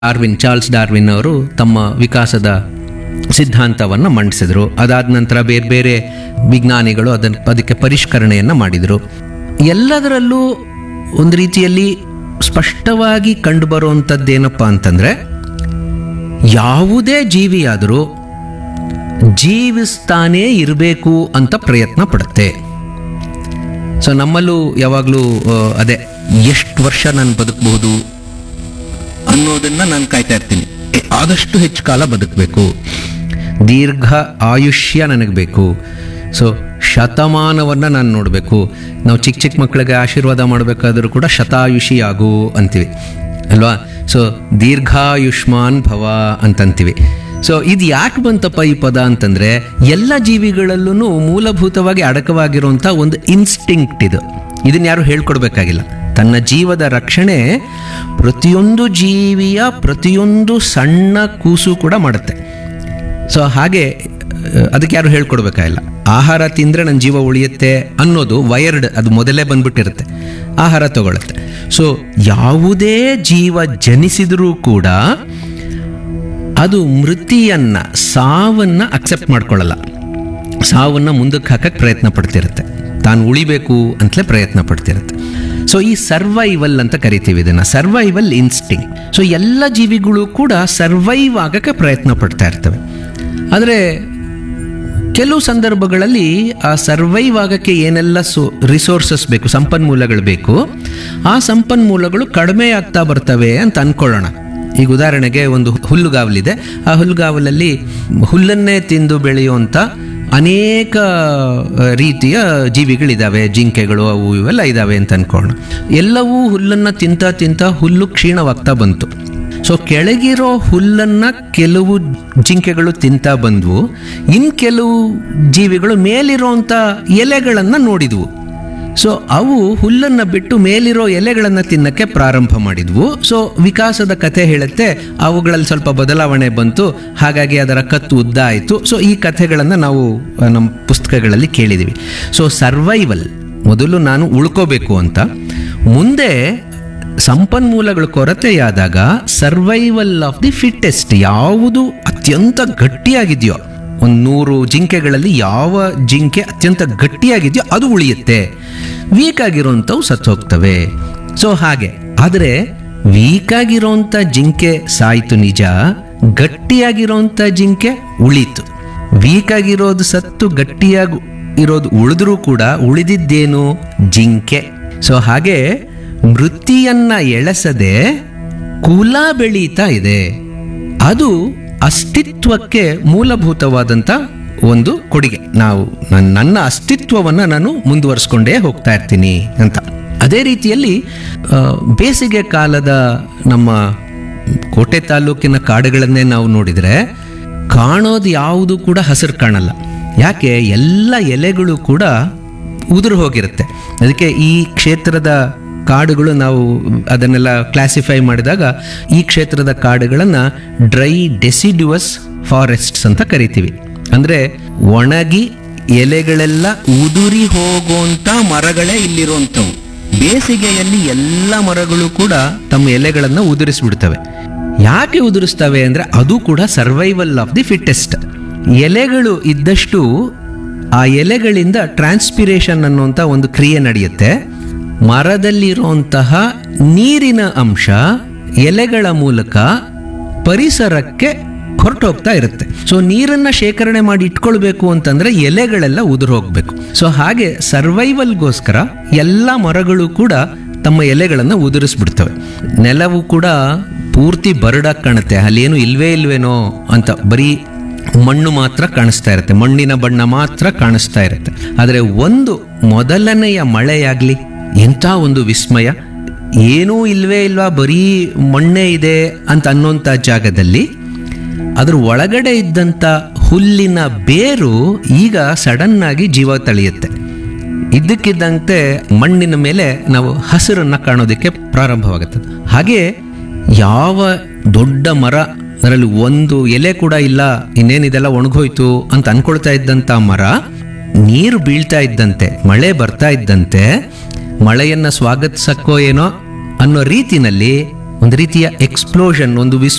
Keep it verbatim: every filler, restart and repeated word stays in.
Darwin Charles Darwin ಅವರು ತಮ್ಮ ವಿಕಾಸದ ಸಿದ್ಧಾಂತವನ್ನು ಮಂಡಿಸಿದರು. ಅದಾದ ನಂತರ ಬೇರೆ ಬೇರೆ ವಿಜ್ಞಾನಿಗಳು ಅದನ್ನು ಅದಕ್ಕೆ ಪರಿಷ್ಕರಣೆಯನ್ನು ಮಾಡಿದರು. ಎಲ್ಲದರಲ್ಲೂ ಒಂದು ರೀತಿಯಲ್ಲಿ ಸ್ಪಷ್ಟವಾಗಿ ಕಂಡುಬರುವಂಥದ್ದೇನಪ್ಪ ಅಂತಂದರೆ, ಯಾವುದೇ ಜೀವಿಯಾದರೂ ಜೀವಿಸ್ತಾನೇ ಇರಬೇಕು ಅಂತ ಪ್ರಯತ್ನ ಪಡುತ್ತೆ. ಸೊ ನಮ್ಮಲ್ಲೂ ಯಾವಾಗಲೂ ಅದೇ ಎಷ್ಟು ವರ್ಷ ನಾನು ಬದುಕಬಹುದು ಅನ್ನೋದನ್ನ ನಾನು ಕಾಯ್ತಾ ಇರ್ತೀನಿ. ಆದಷ್ಟು ಹೆಚ್ಚು ಕಾಲ ಬದುಕಬೇಕು, ದೀರ್ಘ ಆಯುಷ್ಯ ನನಗೆ ಬೇಕು. ಸೊ ಶತಮಾನವನ್ನು ನಾನು ನೋಡಬೇಕು. ನಾವು ಚಿಕ್ಕ ಚಿಕ್ಕ ಮಕ್ಕಳಿಗೆ ಆಶೀರ್ವಾದ ಮಾಡಬೇಕಾದ್ರೂ ಕೂಡ ಶತಾಯುಷಿ ಆಗು ಅಂತೀವಿ ಅಲ್ವಾ. ಸೊ ದೀರ್ಘಾಯುಷ್ಮಾನ್ ಭವ ಅಂತಂತೀವಿ. ಸೊ ಇದು ಯಾಕೆ ಬಂತಪ್ಪ ಈ ಪದ ಅಂತಂದರೆ, ಎಲ್ಲ ಜೀವಿಗಳಲ್ಲೂ ಮೂಲಭೂತವಾಗಿ ಅಡಕವಾಗಿರುವಂಥ ಒಂದು ಇನ್ಸ್ಟಿಂಕ್ಟ್ ಇದು. ಇದನ್ನು ಯಾರು ಹೇಳ್ಕೊಡ್ಬೇಕಾಗಿಲ್ಲ. ತನ್ನ ಜೀವದ ರಕ್ಷಣೆ ಪ್ರತಿಯೊಂದು ಜೀವಿಯ ಪ್ರತಿಯೊಂದು ಸಣ್ಣ ಕೂಸು ಕೂಡ ಮಾಡುತ್ತೆ. ಸೊ ಹಾಗೆ ಅದಕ್ಕೆ ಯಾರು ಹೇಳ್ಕೊಡ್ಬೇಕಾಗಿಲ್ಲ. ಆಹಾರ ತಿಂದರೆ ನನ್ನ ಜೀವ ಉಳಿಯುತ್ತೆ ಅನ್ನೋದು ವೈರ್ಡ್, ಅದು ಮೊದಲೇ ಬಂದ್ಬಿಟ್ಟಿರುತ್ತೆ. ಆಹಾರ ತಗೊಳುತ್ತೆ. ಸೊ ಯಾವುದೇ ಜೀವ ಜನಿಸಿದರೂ ಕೂಡ ಅದು ಮೃತಿಯನ್ನ, ಸಾವನ್ನ ಅಕ್ಸೆಪ್ಟ್ ಮಾಡ್ಕೊಳ್ಳಲ್ಲ. ಸಾವನ್ನ ಮುಂದಕ್ಕೆ ಹಾಕಕ್ಕೆ ಪ್ರಯತ್ನ ಪಡ್ತಿರುತ್ತೆ. ತಾನು ಉಳಿಬೇಕು ಅಂತಲೇ ಪ್ರಯತ್ನ ಪಡ್ತಿರುತ್ತೆ. ಸೊ ಈ ಸರ್ವೈವಲ್ ಅಂತ ಕರಿತೀವಿ ಇದನ್ನು, ಸರ್ವೈವಲ್ ಇನ್ಸ್ಟಿಂಕ್ಟ್. ಸೊ ಎಲ್ಲ ಜೀವಿಗಳು ಕೂಡ ಸರ್ವೈವ್ ಆಗಕ್ಕೆ ಪ್ರಯತ್ನ ಪಡ್ತಾ ಇರ್ತವೆ. ಆದರೆ ಕೆಲವು ಸಂದರ್ಭಗಳಲ್ಲಿ ಆ ಸರ್ವೈವ್ ಆಗಕ್ಕೆ ಏನೆಲ್ಲ ಸೋ ರಿಸೋರ್ಸಸ್ ಬೇಕು, ಸಂಪನ್ಮೂಲಗಳು ಬೇಕು, ಆ ಸಂಪನ್ಮೂಲಗಳು ಕಡಿಮೆ ಆಗ್ತಾ ಬರ್ತವೆ ಅಂತ ಅಂದ್ಕೊಳ್ಳೋಣ. ಈಗ ಉದಾಹರಣೆಗೆ ಒಂದು ಹುಲ್ಲುಗಾವಲಿದೆ. ಆ ಹುಲ್ಲುಗಾವಲಲ್ಲಿ ಹುಲ್ಲನ್ನೇ ತಿಂದು ಬೆಳೆಯುವಂಥ ಅನೇಕ ರೀತಿಯ ಜೀವಿಗಳಿದ್ದಾವೆ, ಜಿಂಕೆಗಳು ಅವು ಇವೆಲ್ಲ ಇದ್ದಾವೆ ಅಂತ ಅನ್ಕೊಳ್ಳೋಣ. ಎಲ್ಲವೂ ಹುಲ್ಲನ್ನು ತಿಂತ ತಿಂತ ಹುಲ್ಲು ಕ್ಷೀಣವಾಗ್ತಾ ಬಂತು. ಸೊ ಕೆಳಗಿರೋ ಹುಲ್ಲನ್ನು ಕೆಲವು ಜಿಂಕೆಗಳು ತಿಂತ ಬಂದ್ವು, ಇನ್ನು ಕೆಲವು ಜೀವಿಗಳು ಮೇಲಿರೋಂಥ ಎಲೆಗಳನ್ನು ನೋಡಿದ್ವು. ಸೊ ಅವು ಹುಲ್ಲನ್ನು ಬಿಟ್ಟು ಮೇಲಿರೋ ಎಲೆಗಳನ್ನು ತಿನ್ನಕ್ಕೆ ಪ್ರಾರಂಭ ಮಾಡಿದ್ವು. ಸೊ ವಿಕಾಸದ ಕಥೆ ಹೇಳುತ್ತೆ, ಅವುಗಳಲ್ಲಿ ಸ್ವಲ್ಪ ಬದಲಾವಣೆ ಬಂತು, ಹಾಗಾಗಿ ಅದರ ಕತ್ತು ಉದ್ದ ಆಯಿತು. ಸೊ ಈ ಕಥೆಗಳನ್ನು ನಾವು ನಮ್ಮ ಪುಸ್ತಕಗಳಲ್ಲಿ ಕೇಳಿದ್ದೀವಿ. ಸೊ ಸರ್ವೈವಲ್, ಮೊದಲು ನಾನು ಉಳ್ಕೋಬೇಕು ಅಂತ, ಮುಂದೆ ಸಂಪನ್ಮೂಲಗಳ ಕೊರತೆಯಾದಾಗ ಸರ್ವೈವಲ್ ಆಫ್ ದಿ ಫಿಟ್ಟೆಸ್ಟ್, ಯಾವುದು ಅತ್ಯಂತ ಗಟ್ಟಿಯಾಗಿದೆಯೋ, ಒಂದು ನೂರು ಜಿಂಕೆಗಳಲ್ಲಿ ಯಾವ ಜಿಂಕೆ ಅತ್ಯಂತ ಗಟ್ಟಿಯಾಗಿದೆಯೋ ಅದು ಉಳಿಯುತ್ತೆ, ವೀಕ್ ಆಗಿರೋಂಥವು ಸತ್ತು ಹೋಗ್ತವೆ. ಸೊ ಹಾಗೆ. ಆದರೆ ವೀಕ್ ಆಗಿರೋಂಥ ಜಿಂಕೆ ಸಾಯ್ತು ನಿಜ, ಗಟ್ಟಿಯಾಗಿರೋಂಥ ಜಿಂಕೆ ಉಳೀತು. ವೀಕ್ ಆಗಿರೋದು ಸತ್ತು ಗಟ್ಟಿಯಾಗಿ ಇರೋದು ಉಳಿದ್ರೂ ಕೂಡ ಉಳಿದಿದ್ದೇನು? ಜಿಂಕೆ. ಸೊ ಹಾಗೆ ಮೃತಿಯನ್ನ ಎಳೆಸದೆ ಕುಲ ಬೆಳೀತಾ ಇದೆ. ಅದು ಅಸ್ತಿತ್ವಕ್ಕೆ ಮೂಲಭೂತವಾದಂಥ ಒಂದು ಕೊಡುಗೆ. ನಾವು ನನ್ನ ಅಸ್ತಿತ್ವವನ್ನು ನಾನು ಮುಂದುವರಿಸ್ಕೊಂಡೇ ಹೋಗ್ತಾ ಇರ್ತೀನಿ ಅಂತ. ಅದೇ ರೀತಿಯಲ್ಲಿ ಬೇಸಿಗೆ ಕಾಲದ ನಮ್ಮ ಕೋಟೆ ತಾಲೂಕಿನ ಕಾಡುಗಳನ್ನೇ ನಾವು ನೋಡಿದರೆ ಕಾಣೋದು ಯಾವುದು ಕೂಡ ಹಸಿರು ಕಾಣಲ್ಲ. ಯಾಕೆ? ಎಲ್ಲ ಎಲೆಗಳು ಕೂಡ ಉದುರು ಹೋಗಿರುತ್ತೆ. ಅದಕ್ಕೆ ಈ ಕ್ಷೇತ್ರದ ಕಾಡುಗಳು, ನಾವು ಅದನ್ನೆಲ್ಲ ಕ್ಲಾಸಿಫೈ ಮಾಡಿದಾಗ ಈ ಕ್ಷೇತ್ರದ ಕಾಡುಗಳನ್ನು ಡ್ರೈ ಡೆಸಿಡ್ಯುವಸ್ ಫಾರೆಸ್ಟ್ಸ್ ಅಂತ ಕರಿತೀವಿ. ಅಂದರೆ ಒಣಗಿ ಎಲೆಗಳೆಲ್ಲ ಉದುರಿ ಹೋಗುವಂಥ ಮರಗಳೇ ಇಲ್ಲಿರುವಂಥವು. ಬೇಸಿಗೆಯಲ್ಲಿ ಎಲ್ಲ ಮರಗಳು ಕೂಡ ತಮ್ಮ ಎಲೆಗಳನ್ನು ಉದುರಿಸ್ಬಿಡ್ತವೆ. ಯಾಕೆ ಉದುರಿಸ್ತವೆ ಅಂದರೆ ಅದು ಕೂಡ ಸರ್ವೈವಲ್ ಆಫ್ ದಿ ಫಿಟ್ಟೆಸ್ಟ್. ಎಲೆಗಳು ಇದ್ದಷ್ಟು ಆ ಎಲೆಗಳಿಂದ ಟ್ರಾನ್ಸ್ಪಿರೇಷನ್ ಅನ್ನುವಂಥ ಒಂದು ಕ್ರಿಯೆ ನಡೆಯುತ್ತೆ. ಮರದಲ್ಲಿರುವಂತಹ ನೀರಿನ ಅಂಶ ಎಲೆಗಳ ಮೂಲಕ ಪರಿಸರಕ್ಕೆ ಹೊರಟೋಗ್ತಾ ಇರುತ್ತೆ. ಸೊ ನೀರನ್ನ ಶೇಖರಣೆ ಮಾಡಿ ಇಟ್ಕೊಳ್ಬೇಕು ಅಂತಂದ್ರೆ ಎಲೆಗಳೆಲ್ಲ ಉದುರು ಹೋಗ್ಬೇಕು. ಸೊ ಹಾಗೆ ಸರ್ವೈವಲ್ಗೋಸ್ಕರ ಎಲ್ಲ ಮರಗಳು ಕೂಡ ತಮ್ಮ ಎಲೆಗಳನ್ನು ಉದುರಿಸ್ಬಿಡ್ತವೆ. ನೆಲವು ಕೂಡ ಪೂರ್ತಿ ಬರಡಾಗಿ ಕಾಣುತ್ತೆ, ಅಲ್ಲೇನು ಇಲ್ವೇ ಇಲ್ವೇನೋ ಅಂತ ಬರೀ ಮಣ್ಣು ಮಾತ್ರ ಕಾಣಿಸ್ತಾ ಇರುತ್ತೆ, ಮಣ್ಣಿನ ಬಣ್ಣ ಮಾತ್ರ ಕಾಣಿಸ್ತಾ ಇರುತ್ತೆ. ಆದರೆ ಒಂದು ಮೊದಲನೆಯ ಮಳೆಯಾಗ್ಲಿ ಎಂಥ ಒಂದು ವಿಸ್ಮಯ, ಏನೂ ಇಲ್ವೇ ಇಲ್ವಾ ಬರೀ ಮಣ್ಣೇ ಇದೆ ಅಂತ ಅನ್ನೋಂಥ ಜಾಗದಲ್ಲಿ ಅದ್ರ ಒಳಗಡೆ ಇದ್ದಂಥ ಹುಲ್ಲಿನ ಬೇರು ಈಗ ಸಡನ್ ಆಗಿ ಜೀವ ತಳೆಯುತ್ತೆ. ಇದ್ದಕ್ಕಿದ್ದಂತೆ ಮಣ್ಣಿನ ಮೇಲೆ ನಾವು ಹಸಿರನ್ನು ಕಾಣೋದಕ್ಕೆ ಪ್ರಾರಂಭವಾಗುತ್ತದೆ. ಹಾಗೆ ಯಾವ ದೊಡ್ಡ ಮರ, ಅದರಲ್ಲಿ ಒಂದು ಎಲೆ ಕೂಡ ಇಲ್ಲ, ಇನ್ನೇನಿದೆಲ್ಲ ಒಣಗೋಯ್ತು ಅಂತ ಅನ್ಕೊಳ್ತಾ ಇದ್ದಂಥ ಮರ ನೀರು ಬೀಳ್ತಾ ಇದ್ದಂತೆ, ಮಳೆ ಬರ್ತಾ ಇದ್ದಂತೆ ಮಳೆಯನ್ನು ಸ್ವಾಗತಿಸಕ್ಕೋ ಏನೋ ಅನ್ನೋ ರೀತಿನಲ್ಲಿ ಒಂದು ರೀತಿಯ ಎಕ್ಸ್ಪ್ಲೋಷನ್, ಒಂದು ವಿಸ್